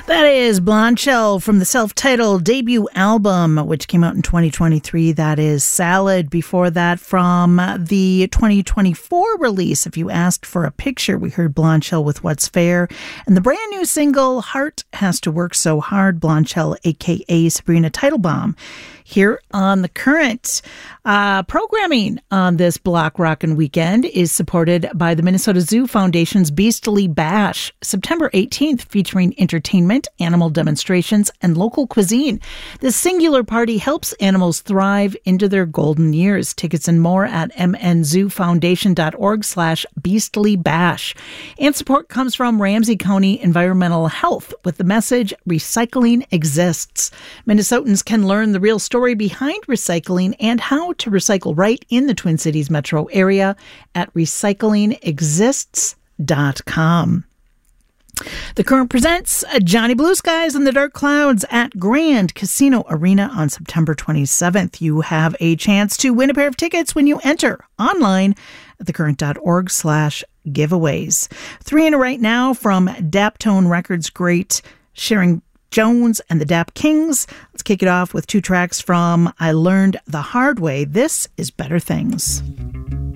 That is Blonde Shell from the self-titled debut album, which came out in 2023. That is Salad. Before that, from the 2024 release, If You Asked for a Picture, we heard Blonde Shell with What's Fair. And the brand new single, Heart Has to Work So Hard, Blonde Shell, a.k.a. Sabrina Teitelbaum, here on The Current. Programming on this Block Rockin' Weekend is supported by the Minnesota Zoo Foundation's Beastly Bash, September 18th, featuring entertainment, animal demonstrations, and local cuisine. This singular party helps animals thrive into their golden years. Tickets and more at mnzoofoundation.org/beastlybash. And support comes from Ramsey County Environmental Health with the message, Recycling Exists. Minnesotans can learn the real story behind recycling and how to recycle right in the Twin Cities metro area at recyclingexists.com. The Current presents Johnny Blue Skies and the Dark Clouds at Grand Casino Arena on September 27th. You have a chance to win a pair of tickets when you enter online at thecurrent.org/giveaways. 3 in a right now from Daptone Records great Sharon Jones and the Dap Kings. Let's kick it off with 2 tracks from I Learned the Hard Way. This is Better Things.